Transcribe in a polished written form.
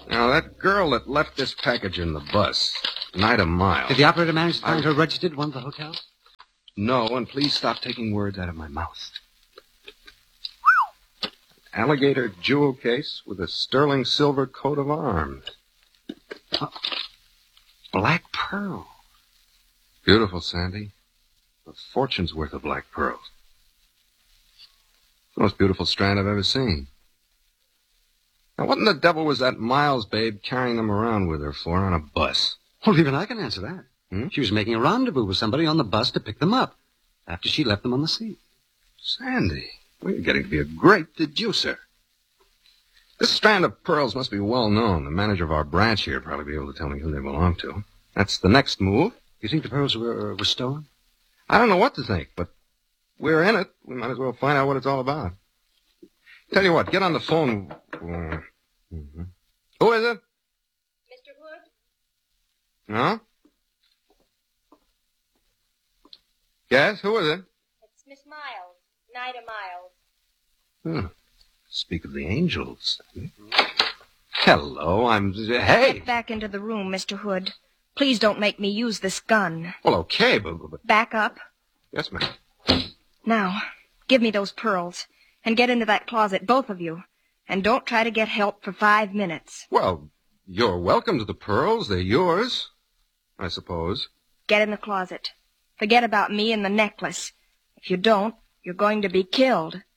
Now, that girl that left this package in the bus, Nida Miles. Did the operator manage to find her registered at one of the hotels? No, and please stop taking words out of my mouth. Alligator jewel case with a sterling silver coat of arms. Black pearl. Beautiful, Sandy. A fortune's worth of black pearls. The most beautiful strand I've ever seen. Now, what in the devil was that Miles babe carrying them around with her for on a bus? Well, even I can answer that. She was making a rendezvous with somebody on the bus to pick them up after she left them on the seat. Sandy, well, you're getting to be a great deducer. This strand of pearls must be well known. The manager of our branch here would probably be able to tell me who they belong to. That's the next move. You think the pearls were stolen? I don't know what to think, but we're in it. We might as well find out what it's all about. Tell you what, get on the phone. Mm-hmm. Who is it? Mr. Hood? No? Yes, who is it? It's Miss Miles, Nida Miles. Speak of the angels. Hello, Hey! Get back into the room, Mr. Hood. Please don't make me use this gun. Well, okay, but... Back up. Yes, ma'am. Now, give me those pearls, and get into that closet, both of you. And don't try to get help for 5 minutes. Well, you're welcome to the pearls. They're yours, I suppose. Get in the closet. Forget about me and the necklace. If you don't, you're going to be killed.